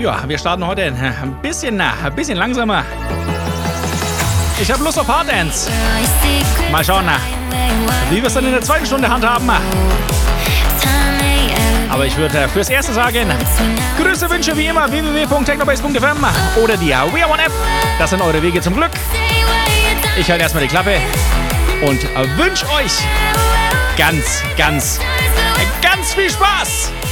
Ja, wir starten heute ein bisschen langsamer. Ich habe Lust auf Harddance. Mal schauen, wie wir es dann in der zweiten Stunde handhaben. Aber ich würde fürs Erste sagen, Grüße, Wünsche wie immer www.technobase.fm oder die We Are One App. Das sind eure Wege zum Glück. Ich halte erstmal die Klappe und wünsche euch ganz viel Spaß.